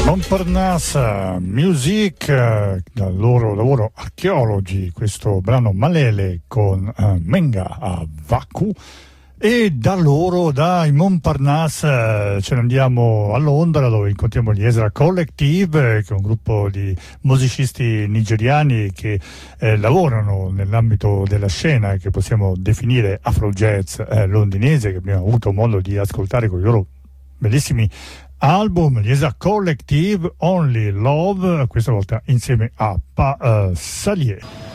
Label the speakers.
Speaker 1: Montparnasse Music, dal loro lavoro Archeologi, questo brano Malele con Menga a Vacu. E da loro, dai Montparnasse, ce ne andiamo a Londra, dove incontriamo gli Ezra Collective, che è un gruppo di musicisti nigeriani che lavorano nell'ambito della scena che possiamo definire afro jazz londinese, che abbiamo avuto modo di ascoltare con i loro bellissimi album. Gli Ezra Collective, Only Love, questa volta insieme a Salier.